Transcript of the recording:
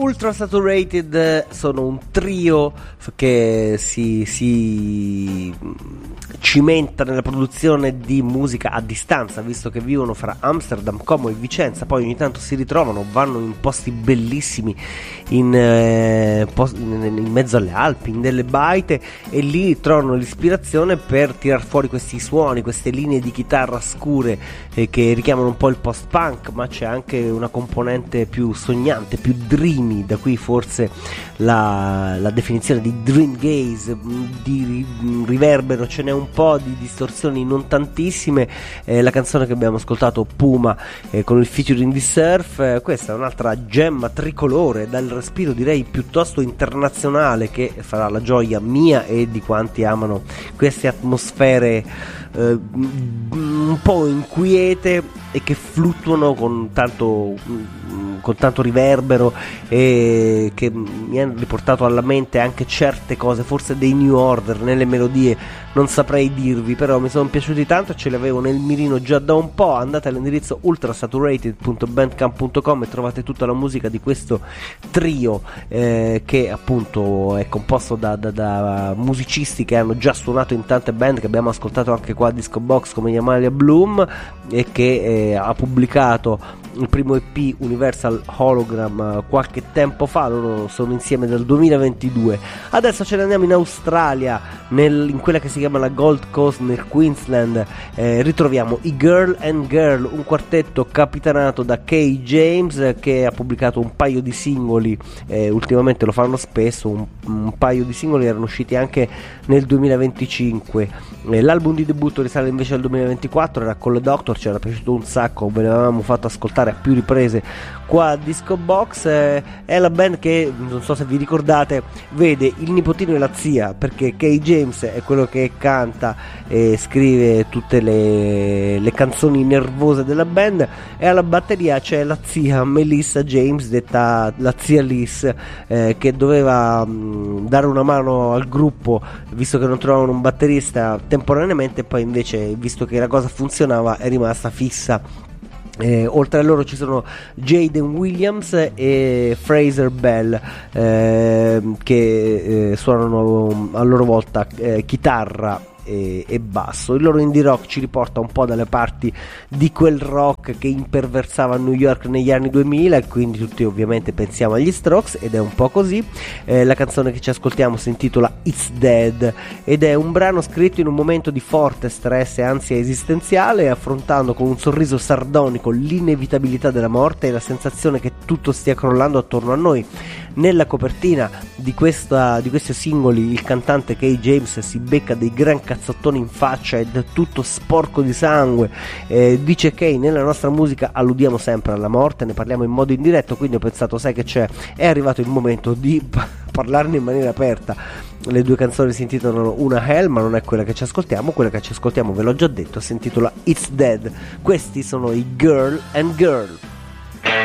Ultra Saturated sono un trio che si cimenta nella produzione di musica a distanza, visto che vivono fra Amsterdam, Como e Vicenza. Poi ogni tanto si ritrovano, vanno in posti bellissimi in mezzo alle Alpi, in delle baite, e lì trovano l'ispirazione per tirar fuori questi suoni, queste linee di chitarra scure che richiamano un po' il post-punk, ma c'è anche una componente più sognante, più dreamy, da qui forse la definizione di dream gaze, di riverbero, ce n'è un po', di distorsioni non tantissime. La canzone che abbiamo ascoltato, Puma, con il featuring di Surf, questa è un'altra gemma tricolore dal respiro direi piuttosto internazionale, che farà la gioia mia e di quanti amano queste atmosfere un po' inquiete e che fluttuano con tanto riverbero, e che mi hanno riportato alla mente anche certe cose, forse dei New Order nelle melodie, non saprei dirvi, però mi sono piaciuti tanto e ce li avevo nel mirino già da un po'. Andate all'indirizzo ultrasaturated.bandcamp.com e trovate tutta la musica di questo trio che appunto è composto da musicisti che hanno già suonato in tante band, che abbiamo ascoltato anche qua a Disco Box, come gli Amalia Bloom, e che ha pubblicato il primo EP Universal Hologram qualche tempo fa. Loro sono insieme dal 2022. Adesso ce ne andiamo in Australia, in quella che si chiama la Gold Coast, nel Queensland. Ritroviamo i Girl and Girl, un quartetto capitanato da Kay James, che ha pubblicato un paio di singoli, ultimamente lo fanno spesso, un paio di singoli erano usciti anche nel 2025. L'album di debutto risale invece al 2024, era Call the Doctor, ci era piaciuto un sacco, ve l'avevamo fatto ascoltare a più riprese qua a Disco Box. È la band che, non so se vi ricordate, vede il nipotino e la zia, perché Kay James è quello che canta e scrive tutte le canzoni nervose della band, e alla batteria c'è la zia Melissa James, detta la zia Liz, che doveva dare una mano al gruppo visto che non trovavano un batterista temporaneamente, poi invece, visto che la cosa funzionava, è rimasta fissa. Oltre a loro ci sono Jaden Williams e Fraser Bell, che suonano a loro volta chitarra e basso. Il loro indie rock ci riporta un po' dalle parti di quel rock che imperversava a New York negli anni 2000, e quindi tutti ovviamente pensiamo agli Strokes, ed è un po' così. La canzone che ci ascoltiamo si intitola It's Dead ed è un brano scritto in un momento di forte stress e ansia esistenziale, affrontando con un sorriso sardonico l'inevitabilità della morte e la sensazione che tutto stia crollando attorno a noi. Nella copertina di questi singoli il cantante Kay James si becca dei gran cazzottoni in faccia ed è tutto sporco di sangue. Dice Kay: nella nostra musica alludiamo sempre alla morte, ne parliamo in modo indiretto, quindi ho pensato, sai che c'è, è arrivato il momento di parlarne in maniera aperta. Le due canzoni si intitolano una Hell, ma non è quella che ci ascoltiamo. Quella che ci ascoltiamo, ve l'ho già detto, si intitola It's Dead. Questi sono i Girl and Girl.